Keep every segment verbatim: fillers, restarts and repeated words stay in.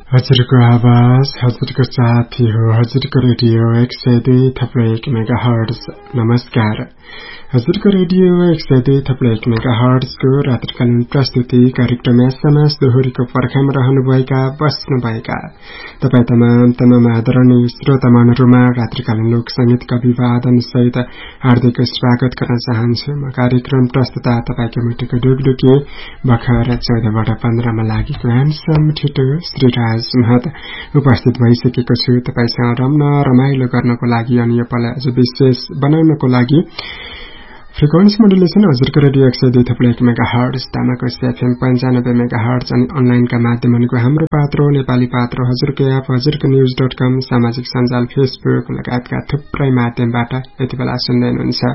हजुरको आवाज हजुरको साथी हो हजुरको रेडियो एक सय दुई थप्लो एक मेगा हर्ट्ज। नमस्कार। हजुरको रेडियो एक सय दुई थप्लो एक मेगा हर्ट्जको रात्रिकालीन प्रस्तुति कार्यक्रम एसएमएस दोहोरीको पर्खाइमा रहनुभएका बस्नुभएका तपाईँ तमाम तमाम आदरणीय श्रोतामनहरूमा रात्रिकालीन लोक संगीत कवि वादन सहित हार्दिक स्वागत गर्न चाहन्छु। म कार्यक्रम प्रस्तुता तपाईको मिठोको डुगडुगी भर्खर चौधबाट पन्ध्रमा लागेको ह्यान्डसम छिटो श्रीराज महत उपस्थित भइसकेको छु तपाईसँग रम्न रमाइलो गर्नको लागि अनि यो पल अझ विशेष बनाउनको लागि। फ्रिक्वेन्सी मोडुलेसन हजुरको रेडियो एक सय दुई थप्लो एक मेगा हर्ट्ज, तामाकोस एफएम पन्चानब्बे मेगा हर्ट्ज अनि अनलाइनका माध्यमहरूको हाम्रो पात्रो नेपाली पात्रो हजुरको एप हजुरको न्यूज डट कम सामाजिक सञ्जाल फेसबुक लगायतका थुप्रै माध्यमबाट यति बेला सुन्दै हुनुहुन्छ।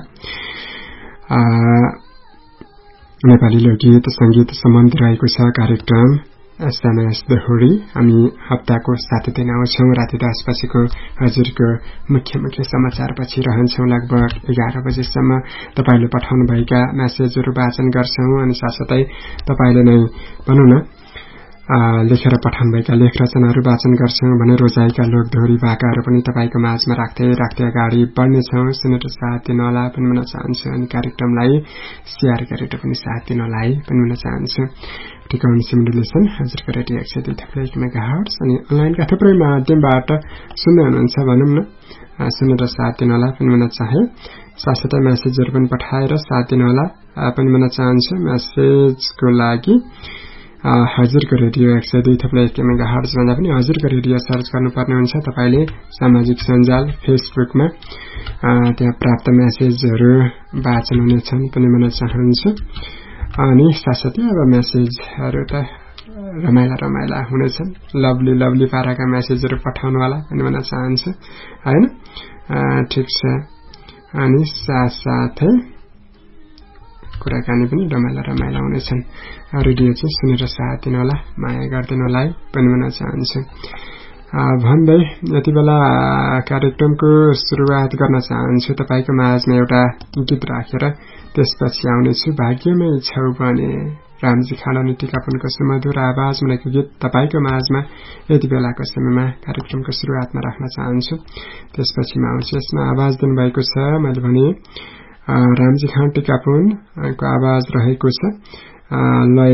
नेपाली लोकगीत संगीत सम्बन्धी रहेको छ कार्यक्रम एसएमएस दोहोरी। हामी हप्ताको सात दिन आउँछौं। राति दस बजेको हजुरको मुख्य मुख्य समाचारपछि रहन्छौं लगभग एघार बजेसम्म। तपाईले पठाउनुभएका मेसेजहरू वाचन गर्छौं अनि साथसाथै तपाईले नै भनौं न लेखेर पठाउनुभएका लेख रचनाहरू वाचन गर्छौं भने रोजाइका लोक दोहोरी भाकाहरू पनि तपाईको माझमा राख्दै राख्दै अगाडि बढ्नेछौं। सुनेर साथ दिन होला पनि भन्न चाहन्छु अनि कार्यक्रमलाई शेयर गरेर पनि साथ दिन होला पनि भन्न चाहन्छु। फ्रिक्वेन्सी मोडुलेसन हजुरको रेडियो एक सय दुई थप्लो एक मेगा हर्ट्ज अनि अनलाइनका थुप्रै माध्यमबाट सुन्दै हुनुहुन्छ भनौं न। सुनेर साथ दिन होला पनि भन्न चाहे। साथसाथै मेसेजहरू पनि पठाएर साथ दिन होला पनि भन्न चाहन्छु। मेसेजको लागि हजुरको रेडियो एक सय दुई थप्लो एक मेगा हर्ट्ज भन्दा पनि हजुरको रेडियो सर्च गर्नुपर्ने हुन्छ। तपाईले सामाजिक सञ्जाल फेसबुकमा त्यहाँ प्राप्त मेसेजहरू वाचन हुनेछन् पनि भन्न चाहन्छु। अनि साथसाथै अब मेसेजहरू त रमाइला रमाइला हुनेछन्। लभली लभली पाराका मेसेजहरू पठाउनु होला अनि भन्न चाहन्छु हैन। ठिक छ। अनि साथसाथै कुराकानी पनि रमाइला रमाइला हुनेछन्। रेडियो चाहिँ सुनेर साथ दिन होला माया गरिदिनु होला पनि भन्न चाहन्छु भन्दै यति बेला कार्यक्रमको सुरुवात गर्न चाहन्छु। तपाईको माझमा एउटा गीत राखेर त्यसपछि आउनेछु। भाग्यमै छौ भने रामजी खान अनि टिकापुनको सुमधुर आवाज मिलेको गीत तपाईको माझमा यति बेलाको समयमा कार्यक्रमको सुरुवातमा राख्न चाहन्छु। त्यसपछि म आउँछु। यसमा आवाज दिनुभएको छ मैले भने रामजी खान टिकापुनको आवाज रहेको छ। लय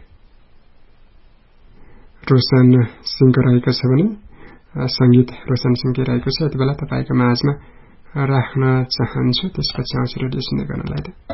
रोशन सिंहको रहेको छ भने संगीत रोशन सिंहको रहेको छ। यति बेला तपाईको माझमा राख्न चाहन्छु। त्यसपछि आउँछु रेडियो सुन्दै गर्नलाई।